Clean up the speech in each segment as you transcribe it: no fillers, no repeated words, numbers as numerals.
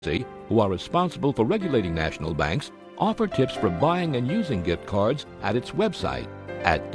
who are responsible for regulating national banks, offer tips for buying and using gift cards at its website at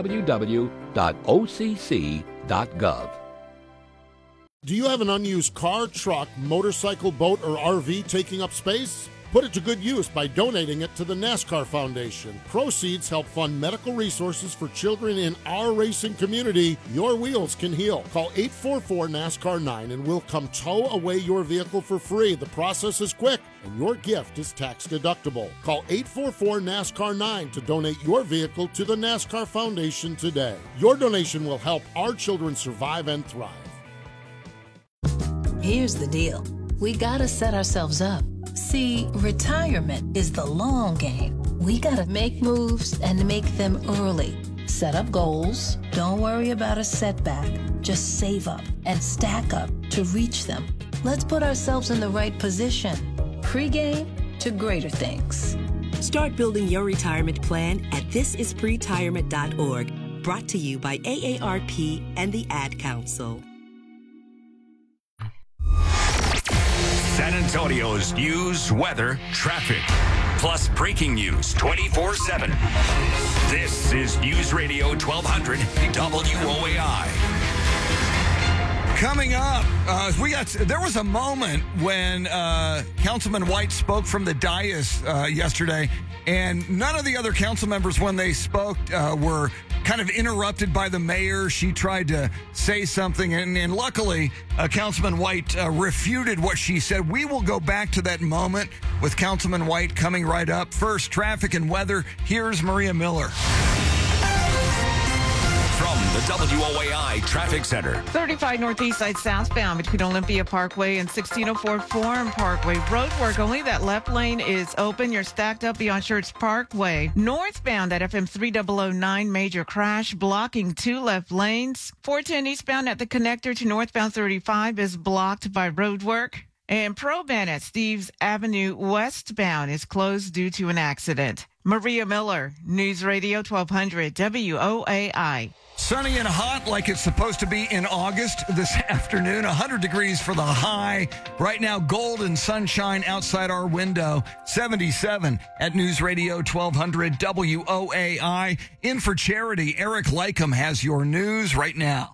www.occ.gov. Do you have an unused car, truck, motorcycle, boat, or RV taking up space? Put it to good use by donating it to the NASCAR Foundation. Proceeds help fund medical resources for children in our racing community. Your wheels can heal. Call 844-NASCAR-9 and we'll come tow away your vehicle for free. The process is quick and your gift is tax deductible. Call 844-NASCAR-9 to donate your vehicle to the NASCAR Foundation today. Your donation will help our children survive and thrive. Here's the deal. We gotta set ourselves up. See, retirement is the long game. We gotta make moves and make them early. Set up goals. Don't worry about a setback. Just save up and stack up to reach them. Let's put ourselves in the right position. Pre-game to greater things. Start building your retirement plan at thisispretirement.org. Brought to you by AARP and the Ad Council. San Antonio's news, weather, traffic, plus breaking news 24/7. This is News Radio 1200 WOAI. Coming up, there was a moment when Councilman White spoke from the dais yesterday, and none of the other council members, when they spoke, were kind of interrupted by the mayor. She tried to say something, and luckily, Councilman White refuted what she said. We will go back to that moment with Councilman White coming right up. First, traffic and weather. Here's Maria Miller. From the WOAI Traffic Center. 35 northeast side southbound between Olympia Parkway and 1604 Forum Parkway. Road work only. That left lane is open. You're stacked up beyond Schertz Parkway. Northbound at FM 3009, major crash blocking 2 left lanes. 410 eastbound at the connector to northbound 35 is blocked by road work. And Proban at Steves Avenue westbound is closed due to an accident. Maria Miller, News Radio 1200 WOAI. Sunny and hot like it's supposed to be in August this afternoon. 100 degrees for the high. Right now, golden sunshine outside our window. 77 at News Radio 1200 WOAI. In for charity, Eric Lycum has your news right now.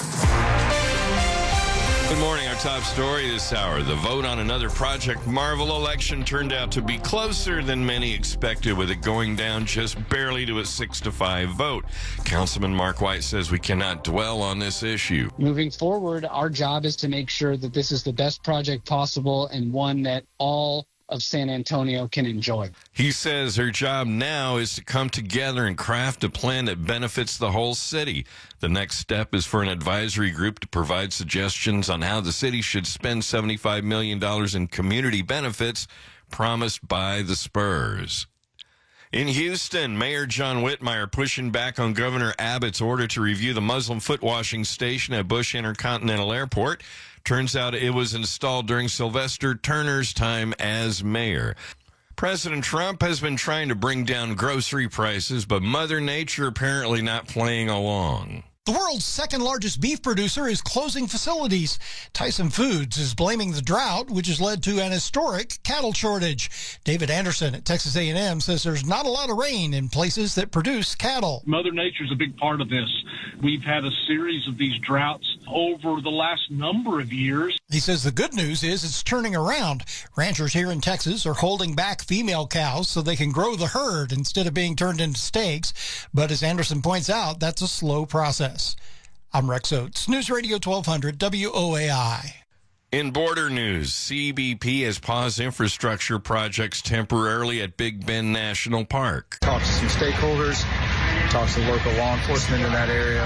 Good morning. Our top story this hour. The vote on another Project Marvel election turned out to be closer than many expected, with it going down just barely to a 6-5 vote. Councilman Mark White says we cannot dwell on this issue. Moving forward, our job is to make sure that this is the best project possible and one that all of San Antonio can enjoy. He says her job now is to come together and craft a plan that benefits the whole city. The next step is for an advisory group to provide suggestions on how the city should spend $75 million in community benefits promised by the Spurs. In Houston, Mayor John Whitmire pushing back on Governor Abbott's order to review the Muslim foot washing station at Bush Intercontinental Airport. Turns out it was installed during Sylvester Turner's time as mayor. President Trump has been trying to bring down grocery prices, but Mother Nature apparently not playing along. The world's second largest beef producer is closing facilities. Tyson Foods is blaming the drought, which has led to an historic cattle shortage. David Anderson at Texas A&M says there's not a lot of rain in places that produce cattle. Mother Nature's a big part of this. We've had a series of these droughts over the last number of years. He says the good news is it's turning around. Ranchers here in Texas are holding back female cows so they can grow the herd instead of being turned into steaks. But as Anderson points out, that's a slow process. I'm Rex Oates, News Radio 1200 WOAI. In border news, CBP has paused infrastructure projects temporarily at Big Bend National Park. Talked to some stakeholders, talked to local law enforcement in that area,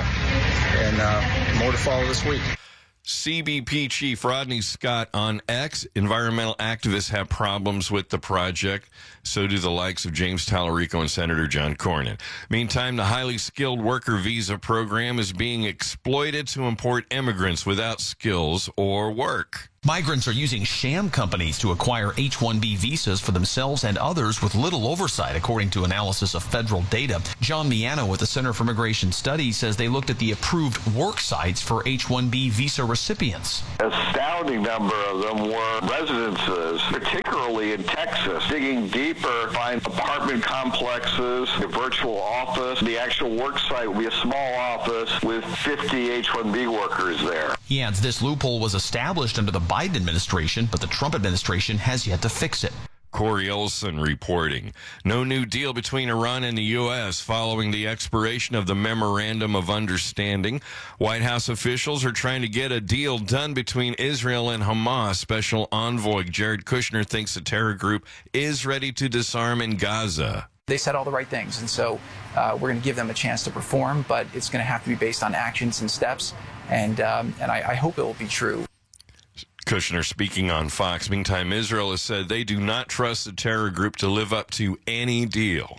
and more to follow this week. CBP Chief Rodney Scott on X. Environmental activists have problems with the project. So do the likes of James Tallarico and Senator John Cornyn. Meantime, the highly skilled worker visa program is being exploited to import immigrants without skills or work. Migrants are using sham companies to acquire H-1B visas for themselves and others with little oversight, according to analysis of federal data. John Miano with the Center for Immigration Studies says they looked at the approved work sites for H-1B visa recipients. An astounding number of them were residences, particularly in Texas. Digging deeper, find apartment complexes, a virtual office. The actual work site will be a small office with 50 H-1B workers there. He adds this loophole was established under the Biden administration, but the Trump administration has yet to fix it. Corey Olson reporting. No new deal between Iran and the U.S. following the expiration of the Memorandum of Understanding. White House officials are trying to get a deal done between Israel and Hamas. Special envoy Jared Kushner thinks the terror group is ready to disarm in Gaza. They said all the right things, and so we're going to give them a chance to perform, but it's going to have to be based on actions and steps, and I hope it will be true. Kushner speaking on Fox. Meantime, Israel has said they do not trust the terror group to live up to any deal.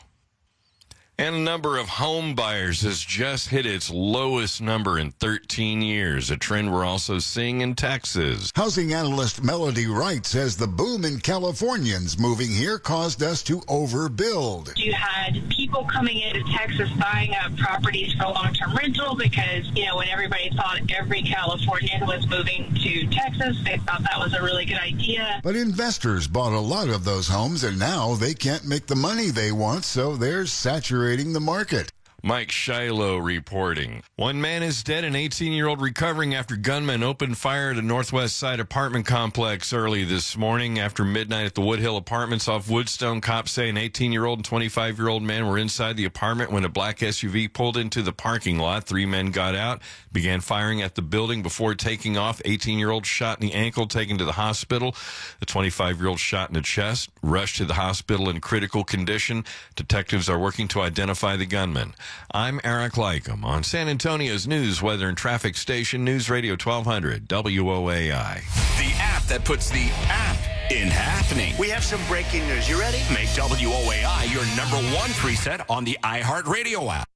And the number of home buyers has just hit its lowest number in 13 years, a trend we're also seeing in Texas. Housing analyst Melody Wright says the boom in Californians moving here caused us to overbuild. You had people coming into Texas buying up properties for long-term rental because, when everybody thought every Californian was moving to Texas, they thought that was a really good idea. But investors bought a lot of those homes, and now they can't make the money they want, so they're saturating the market. Mike Shiloh reporting. One man is dead, an 18-year-old recovering after gunmen opened fire at a Northwest Side apartment complex early this morning. After midnight at the Woodhill Apartments off Woodstone, cops say an 18-year-old and 25-year-old man were inside the apartment when a black SUV pulled into the parking lot. 3 men got out, began firing at the building before taking off. 18-year-old shot in the ankle, taken to the hospital. The 25-year-old shot in the chest, rushed to the hospital in critical condition. Detectives are working to identify the gunman. I'm Eric Lycum on San Antonio's news, weather, and traffic station, News Radio 1200 WOAI. The app that puts the app in happening. We have some breaking news. You ready? Make WOAI your number one preset on the iHeartRadio app.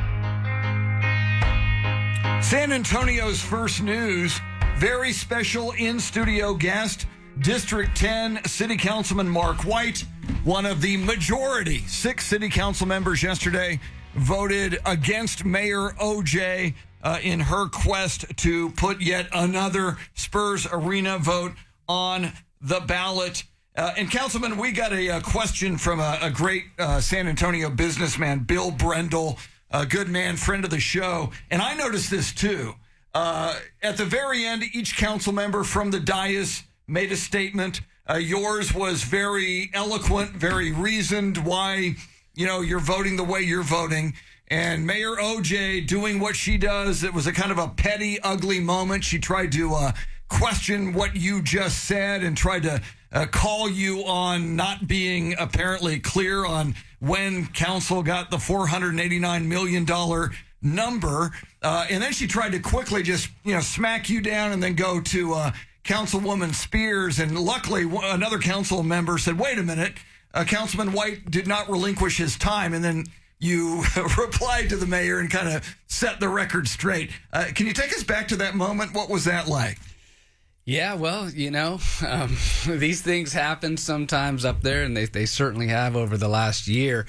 San Antonio's first news, very special in-studio guest, District 10 City Councilman Mark White, one of the majority, 6 city council members yesterday, voted against Mayor OJ in her quest to put yet another Spurs Arena vote on the ballot. And Councilman, we got a question from a great San Antonio businessman, Bill Brendel, a good man, friend of the show. And I noticed this too. At the very end, each council member from the dais made a statement. Yours was very eloquent, very reasoned why you're voting the way you're voting. And Mayor OJ doing what she does, it was a kind of a petty, ugly moment. She tried to question what you just said and tried to call you on not being apparently clear on when council got the $489 million number. And then she tried to quickly just, smack you down and then go to Councilwoman Spears. And luckily, another council member said, wait a minute. Councilman White did not relinquish his time, and then you replied to the mayor and kind of set the record straight. Can you take us back to that moment? What was that like? Yeah, well, these things happen sometimes up there, and they certainly have over the last year.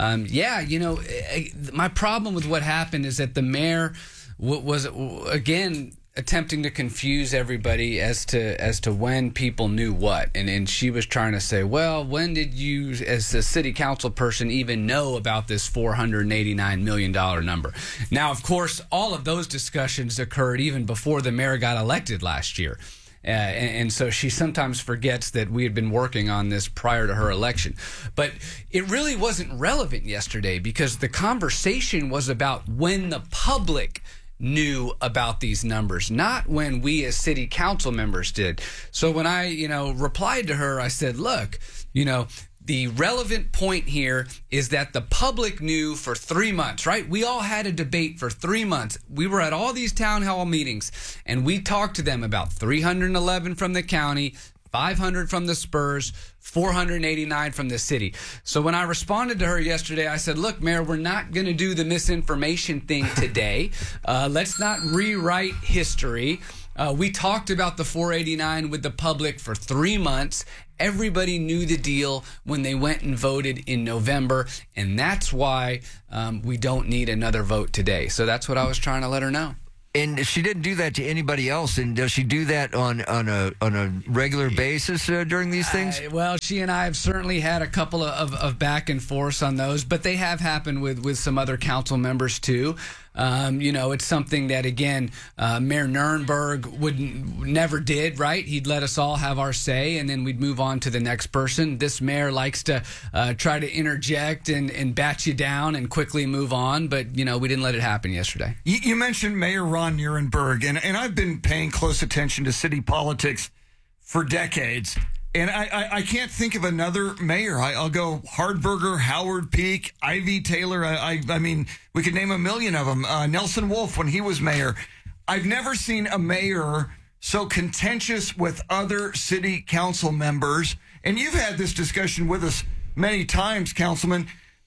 My problem with what happened is that the mayor was, again, attempting to confuse everybody as to when people knew what, and she was trying to say, well, when did you as a city council person even know about this $489 million number? Now, of course, all of those discussions occurred even before the mayor got elected last year. And so she sometimes forgets that we had been working on this prior to her election. But it really wasn't relevant yesterday because the conversation was about when the public knew about these numbers, not when we as city council members did. So when I, replied to her, I said, look, the relevant point here is that the public knew for 3 months, right? We all had a debate for 3 months. We were at all these town hall meetings, and we talked to them about 311 from the county, 500 from the Spurs, 489 from the city. So when I responded to her yesterday, I said, look, Mayor, we're not going to do the misinformation thing today. Let's not rewrite history. We talked about the 489 with the public for 3 months. Everybody knew the deal when they went and voted in November, and that's why we don't need another vote today. So that's what I was trying to let her know. And she didn't do that to anybody else. And does she do that on a regular basis during these things? Well, she and I have certainly had a couple of back and forths on those, but they have happened with some other council members too. It's something that, again, Mayor Nirenberg never did, right? He'd let us all have our say, and then we'd move on to the next person. This mayor likes to try to interject and bat you down and quickly move on, but, we didn't let it happen yesterday. You mentioned Mayor Ron Nirenberg, and I've been paying close attention to city politics for decades. And I can't think of another mayor. I'll go Hardberger, Howard Peak, Ivy Taylor. I mean, we could name a million of them. Nelson Wolf, when he was mayor. I've never seen a mayor so contentious with other city council members. And you've had this discussion with us many times, Councilman.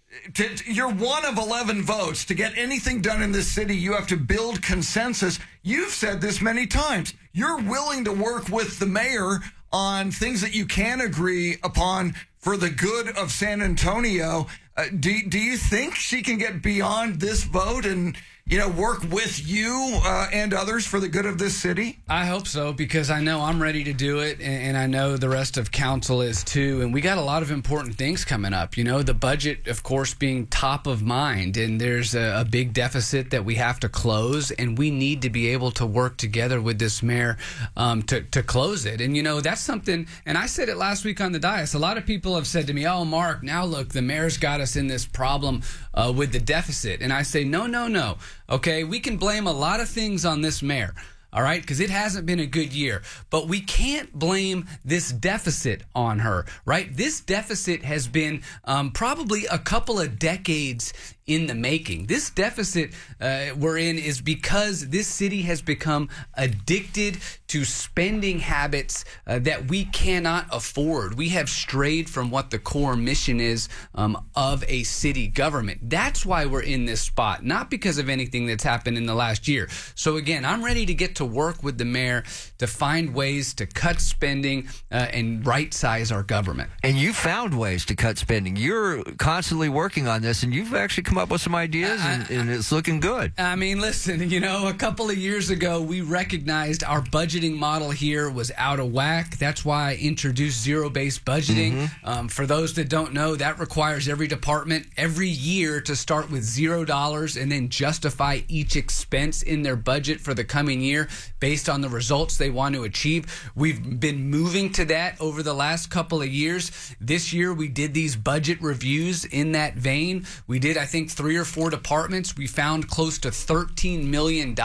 You're one of 11 votes. To get anything done in this city, you have to build consensus. You've said this many times. You're willing to work with the mayor on things that you can agree upon for the good of San Antonio. Do you think she can get beyond this vote and, work with you and others for the good of this city? I hope so, because I know I'm ready to do it, and I know the rest of council is too. And we got a lot of important things coming up. The budget, of course, being top of mind, and there's a big deficit that we have to close, and we need to be able to work together with this mayor to close it. And, that's something, and I said it last week on the dais. A lot of people have said to me, "Oh, Mark, now look, the mayor's got us in this problem with the deficit." And I say, no. Okay, we can blame a lot of things on this mayor, all right, because it hasn't been a good year. But we can't blame this deficit on her, right? This deficit has been probably a couple of decades in the making. This deficit we're in is because this city has become addicted to spending habits that we cannot afford. We have strayed from what the core mission is of a city government. That's why we're in this spot, not because of anything that's happened in the last year. So again, I'm ready to get to work with the mayor to find ways to cut spending and right-size our government. And you found ways to cut spending. You're constantly working on this, and you've actually come up with some ideas, and it's looking good. I mean, listen, a couple of years ago, we recognized our budgeting model here was out of whack. That's why I introduced zero-based budgeting. For those that don't know, that requires every department every year to start with $0 and then justify each expense in their budget for the coming year based on the results they want to achieve. We've been moving to that over the last couple of years. This year, we did these budget reviews in that vein. We did, I think, 3 or 4 departments. We found close to $13 million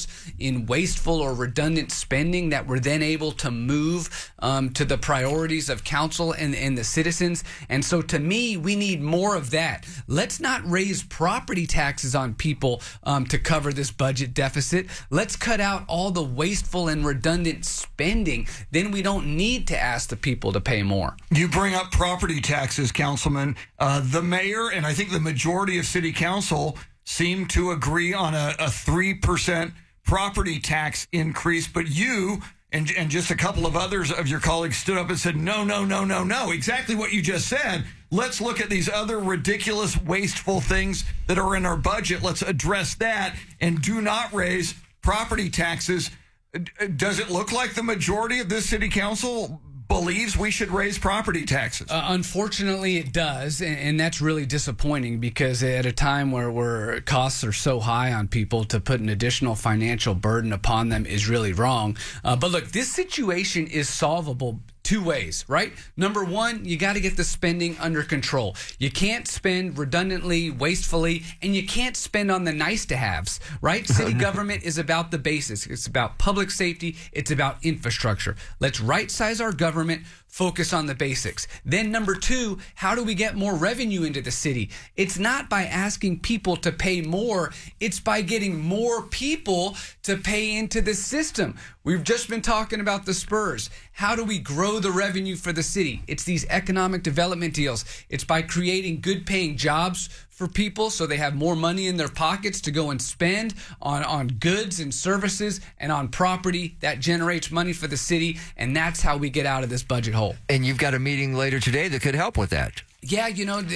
in wasteful or redundant spending that we're then able to move to the priorities of council and the citizens. And so to me, we need more of that. Let's not raise property taxes on people to cover this budget deficit. Let's cut out all the wasteful and redundant spending. Then we don't need to ask the people to pay more. You bring up property taxes, Councilman. The mayor and I think the majority of city council seem to agree on a 3% property tax increase, but you and just a couple of others of your colleagues stood up and said, no. Exactly what you just said. Let's look at these other ridiculous, wasteful things that are in our budget. Let's address that and do not raise property taxes. Does it look like the majority of this city council believes we should raise property taxes? Unfortunately, it does, and that's really disappointing because at a time where costs are so high on people, to put an additional financial burden upon them is really wrong. But look, this situation is solvable 2 ways, right? Number one, you got to get the spending under control. You can't spend redundantly, wastefully, and you can't spend on the nice to haves, right? City government is about the basics. It's about public safety. It's about infrastructure. Let's right size our government, focus on the basics. Then number 2, how do we get more revenue into the city? It's not by asking people to pay more. It's by getting more people to pay into the system. We've just been talking about the Spurs. How do we grow the revenue for the city? It's these economic development deals. It's by creating good paying jobs for people so they have more money in their pockets to go and spend on goods and services and on property that generates money for the city. And that's how we get out of this budget hole. And you've got a meeting later today that could help with that. Yeah,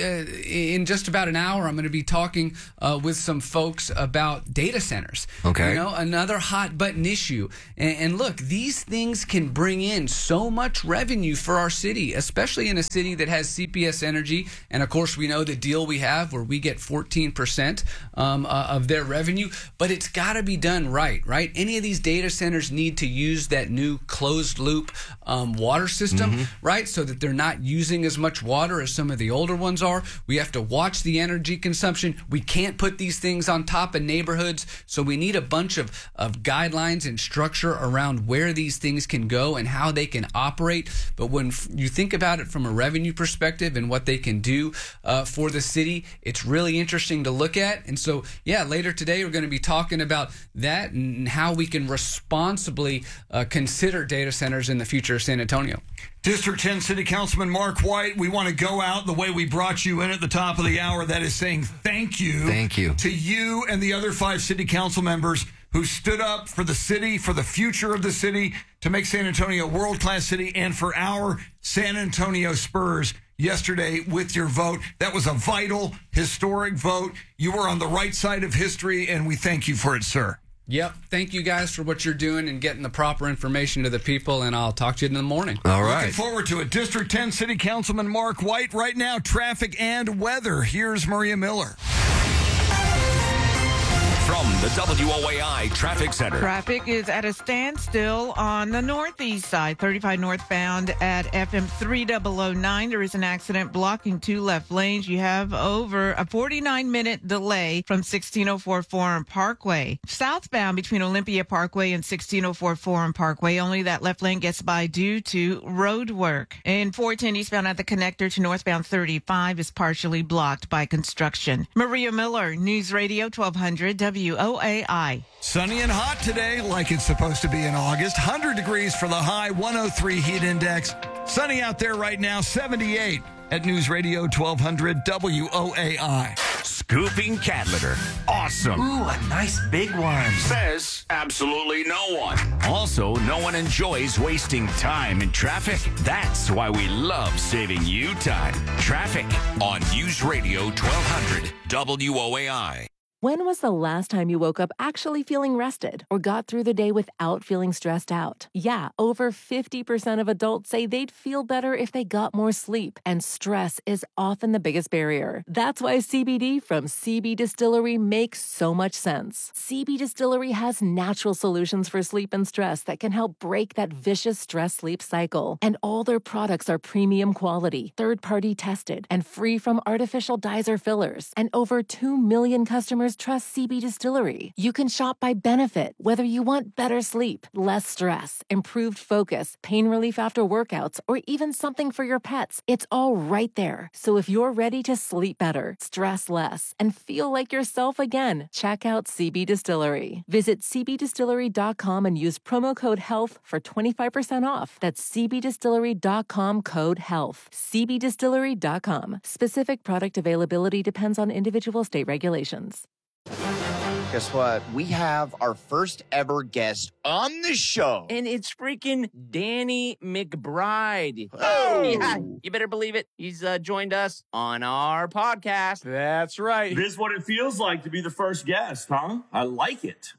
in just about an hour, I'm going to be talking with some folks about data centers. Okay. Another hot button issue. And look, these things can bring in so much revenue for our city, especially in a city that has CPS Energy. And of course, we know the deal we have where we get 14% of their revenue. But it's got to be done right? Any of these data centers need to use that new closed loop water system, right? So that they're not using as much water as some of the older ones are. We have to watch the energy consumption. We can't put these things on top of neighborhoods. So we need a bunch of guidelines and structure around where these things can go and how they can operate. But when you think about it from a revenue perspective and what they can do for the city, it's really interesting to look at. And so, yeah, later today, we're going to be talking about that and how we can responsibly consider data centers in the future of San Antonio. District 10 City Councilman Mark White, we want to go out the way we brought you in at the top of the hour. That is saying thank you. Thank you. To you and the other 5 city council members who stood up for the city, for the future of the city, to make San Antonio a world-class city, and for our San Antonio Spurs yesterday with your vote. That was a vital, historic vote. You were on the right side of history, and we thank you for it, sir. Yep. Thank you guys for what you're doing and getting the proper information to the people, and I'll talk to you in the morning. All right. Looking forward to it. District 10 City Councilman Mark White. Right now, traffic and weather. Here's Maria Miller. From the WOAI Traffic Center. Traffic is at a standstill on the northeast side, 35 northbound at FM 3009. There is an accident blocking 2 left lanes. You have over a 49-minute delay from 1604 Forum Parkway. Southbound between Olympia Parkway and 1604 Forum Parkway, only that left lane gets by due to road work. And 410 eastbound at the connector to northbound 35 is partially blocked by construction. Maria Miller, News Radio 1200 WOAI. Sunny and hot today, like it's supposed to be in August. 100 degrees for the high, 103 heat index. Sunny out there right now, 78 at News Radio 1200 WOAI. Scooping cat litter. Awesome. Ooh, a nice big one. Says absolutely no one. Also, no one enjoys wasting time in traffic. That's why we love saving you time. Traffic on News Radio 1200 WOAI. When was the last time you woke up actually feeling rested or got through the day without feeling stressed out? Yeah, over 50% of adults say they'd feel better if they got more sleep, and stress is often the biggest barrier. That's why CBD from CB Distillery makes so much sense. CB Distillery has natural solutions for sleep and stress that can help break that vicious stress-sleep cycle. And all their products are premium quality, third-party tested, and free from artificial dyes or fillers. And over 2 million customers trust CB Distillery. You can shop by benefit, whether you want better sleep, less stress, improved focus, pain relief after workouts, or even something for your pets. It's all right there. So if you're ready to sleep better, stress less, and feel like yourself again, check out CB Distillery. Visit cbdistillery.com and use promo code HEALTH for 25% off. That's cbdistillery.com code HEALTH. cbdistillery.com. Specific product availability depends on individual state regulations. Guess what? We have our first ever guest on the show. And it's freaking Danny McBride. Oh! Yeah, you better believe it. He's joined us on our podcast. That's right. This is what it feels like to be the first guest, huh? I like it.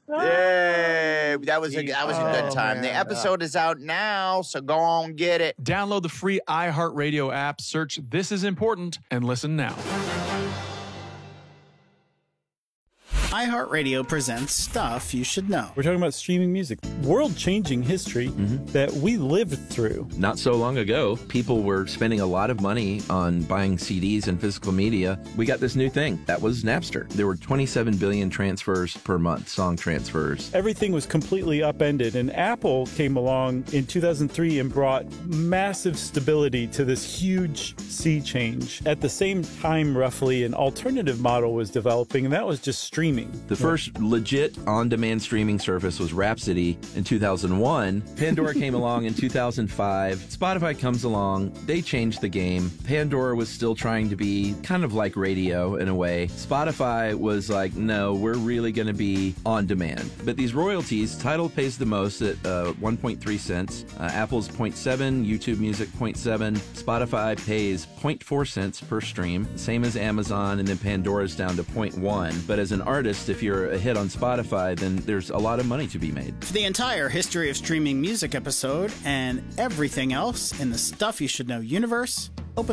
Yay! That was a good time. The episode is out now, so go on get it. Download the free iHeartRadio app, search This Is Important, and listen now. iHeartRadio presents Stuff You Should Know. We're talking about streaming music, world-changing history that we lived through. Not so long ago, people were spending a lot of money on buying CDs and physical media. We got this new thing. That was Napster. There were 27 billion transfers per month, song transfers. Everything was completely upended, and Apple came along in 2003 and brought massive stability to this huge sea change. At the same time, roughly, an alternative model was developing, and that was just streaming. The first legit on-demand streaming service was Rhapsody in 2001. Pandora came along in 2005. Spotify comes along. They changed the game. Pandora was still trying to be kind of like radio in a way. Spotify was like, no, we're really going to be on demand. But these royalties, Tidal pays the most at 1.3 cents. Apple's 0.7, YouTube Music 0.7. Spotify pays 0.4 cents per stream, same as Amazon, and then Pandora's down to 0.1. But as an artist, if you're a hit on Spotify, then there's a lot of money to be made. For the entire History of Streaming Music episode and everything else in the Stuff You Should Know universe,